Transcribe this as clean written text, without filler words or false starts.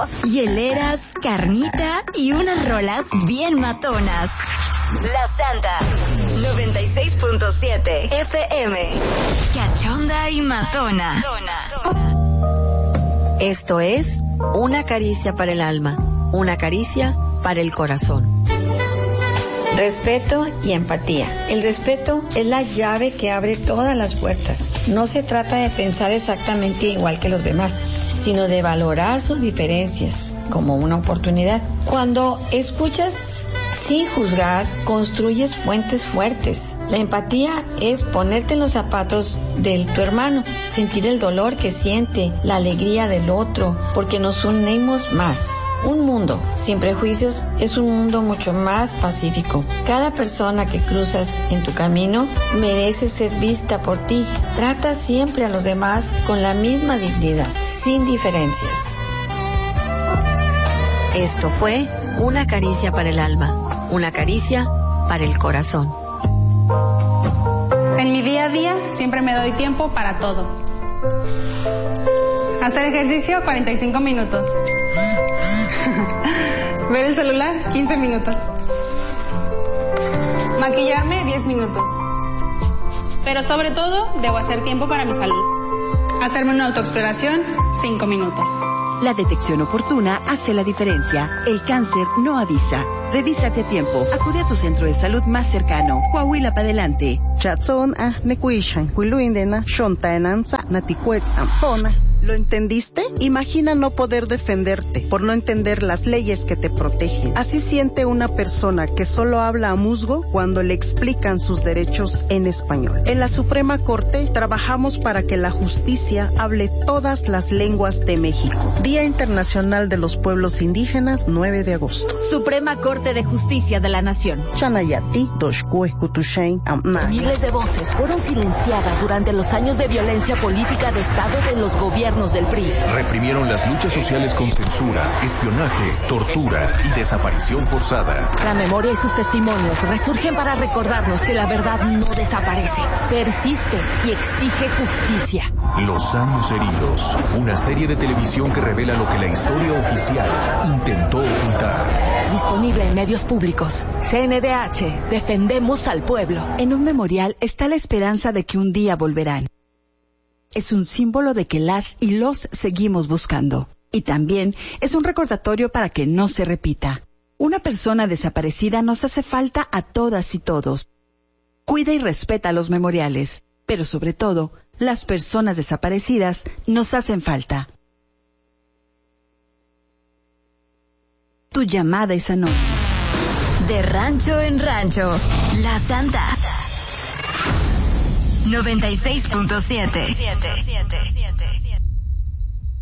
hieleras, carnita y unas rolas bien matonas. La Santa 96.7 FM. Cachonda y matona. Esto es Una caricia para el alma, una caricia para el corazón. Respeto y empatía. El respeto es la llave que abre todas las puertas. No se trata de pensar exactamente igual que los demás, sino de valorar sus diferencias como una oportunidad. Cuando escuchas sin juzgar, construyes puentes fuertes. La empatía es ponerte en los zapatos de tu hermano, sentir el dolor que siente, la alegría del otro, porque nos unimos más. Un mundo sin prejuicios es un mundo mucho más pacífico. Cada persona que cruzas en tu camino merece ser vista por ti. Trata siempre a los demás con la misma dignidad, sin diferencias. Esto fue Una caricia para el alma, una caricia para el corazón. En mi día a día siempre me doy tiempo para todo. Hacer ejercicio 45 minutos. Ver el celular 15 minutos. Maquillarme 10 minutos. Pero sobre todo debo hacer tiempo para mi salud. Hacerme una autoexploración 5 minutos. La detección oportuna hace la diferencia. El cáncer no avisa. Revísate a tiempo. Acude a tu centro de salud más cercano. Coahuila para adelante. ¿Lo entendiste? Imagina no poder defenderte por no entender las leyes que te protegen. Así siente una persona que solo habla a musgo cuando le explican sus derechos en español. En la Suprema Corte trabajamos para que la justicia hable todas las lenguas de México. Día Internacional de los Pueblos Indígenas, 9 de agosto. Suprema Corte de Justicia de la Nación. Miles de voces fueron silenciadas durante los años de violencia política de Estado de los gobiernos del PRI. Reprimieron las luchas sociales con censura, espionaje, tortura y desaparición forzada. La memoria y sus testimonios resurgen para recordarnos que la verdad no desaparece, persiste y exige justicia. Los años heridos, una serie de televisión que revela lo que la historia oficial intentó ocultar. Disponible en medios públicos. CNDH, defendemos al pueblo. En un memorial está la esperanza de que un día volverán. Es un símbolo de que las y los seguimos buscando. Y también es un recordatorio para que no se repita. Una persona desaparecida nos hace falta a todas y todos. Cuida y respeta los memoriales, pero sobre todo, las personas desaparecidas nos hacen falta. Tu llamada es anónima. De rancho en rancho, La Santa 96.7.